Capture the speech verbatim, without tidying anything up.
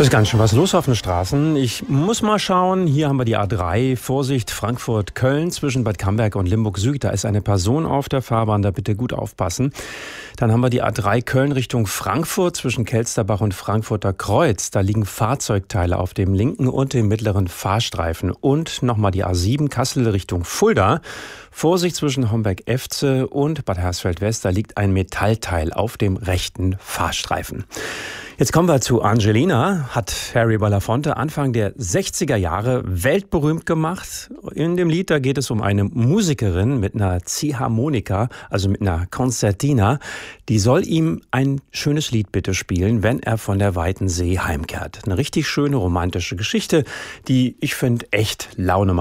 Ist ganz schön was los auf den Straßen. Ich muss mal schauen. Hier haben wir die A drei. Vorsicht, Frankfurt-Köln zwischen Bad Camberg und Limburg-Süd. Da ist eine Person auf der Fahrbahn. Da bitte gut aufpassen. Dann haben wir die A drei Köln Richtung Frankfurt zwischen Kelsterbach und Frankfurter Kreuz. Da liegen Fahrzeugteile auf dem linken und dem mittleren Fahrstreifen. Und nochmal die A sieben Kassel Richtung Fulda. Vorsicht zwischen Homberg-Efze und Bad Hersfeld-West. Da liegt ein Metallteil auf dem rechten Fahrstreifen. Jetzt kommen wir zu Angelina, hat Harry Belafonte Anfang der sechziger Jahre weltberühmt gemacht. In dem Lied, da geht es um eine Musikerin mit einer Ziehharmonika, also mit einer Concertina. Die soll ihm ein schönes Lied bitte spielen, wenn er von der weiten See heimkehrt. Eine richtig schöne romantische Geschichte, die ich finde echt Laune macht.